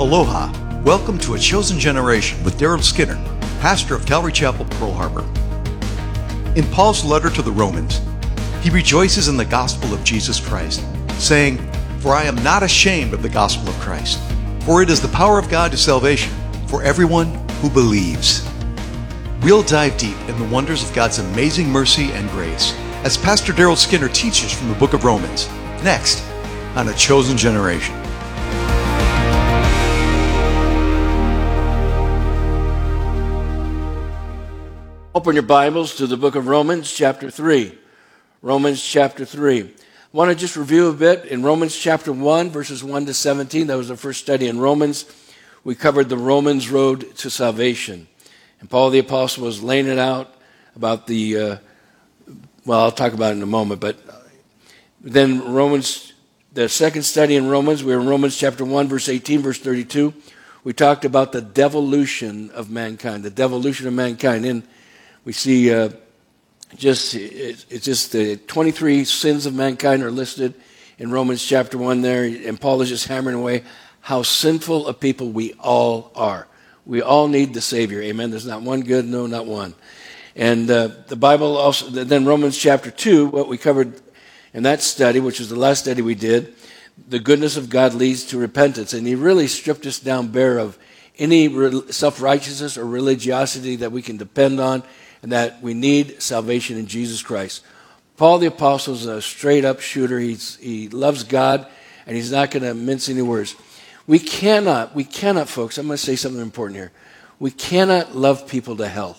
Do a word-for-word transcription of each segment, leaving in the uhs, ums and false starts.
Aloha. Welcome to A Chosen Generation with Daryl Skinner, pastor of Calvary Chapel, Pearl Harbor. In Paul's letter to the Romans, he rejoices in the gospel of Jesus Christ, saying, "For I am not ashamed of the gospel of Christ, for it is the power of God to salvation for everyone who believes." We'll dive deep in the wonders of God's amazing mercy and grace as Pastor Daryl Skinner teaches from the book of Romans, next on A Chosen Generation. Open your Bibles to the book of Romans, chapter three. Romans, chapter three. I want to just review a bit. In Romans, chapter one, verses one to seventeen, that was the first study in Romans. We covered the Romans road to salvation. And Paul the Apostle was laying it out about the, uh, well, I'll talk about it in a moment. But then Romans, the second study in Romans, we were in Romans, chapter one, verse eighteen, verse thirty-two. We talked about the devolution of mankind, the devolution of mankind. And we see uh, just it's just the twenty-three sins of mankind are listed in Romans chapter one there, and Paul is just hammering away how sinful a people we all are. We all need the Savior, amen. There's not one good, no, not one. And uh, the Bible also, then Romans chapter two, what we covered in that study, which was the last study we did, the goodness of God leads to repentance. And he really stripped us down bare of any self-righteousness or religiosity that we can depend on, and that we need salvation in Jesus Christ. Paul the Apostle is a straight-up shooter. He's, he loves God, and he's not going to mince any words. We cannot, we cannot, folks, I'm going to say something important here. We cannot love people to hell.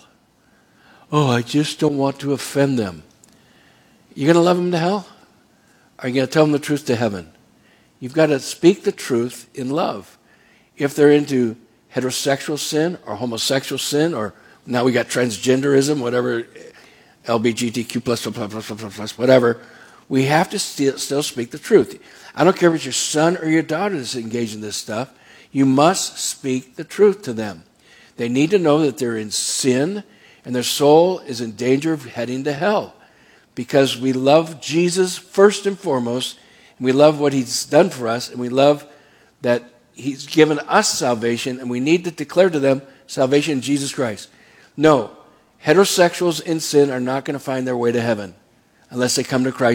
Oh, I just don't want to offend them. You're going to love them to hell? Or are you going to tell them the truth to heaven? You've got to speak the truth in love. If they're into heterosexual sin or homosexual sin, or now we got transgenderism, whatever, L G B T Q plus, plus, plus, plus, plus, plus, whatever, we have to still, still speak the truth. I don't care if it's your son or your daughter that's engaged in this stuff. You must speak the truth to them. They need to know that they're in sin and their soul is in danger of heading to hell, because we love Jesus first and foremost, and we love what he's done for us, and we love that he's given us salvation, and we need to declare to them salvation in Jesus Christ. No, heterosexuals in sin are not going to find their way to heaven unless they come to Christ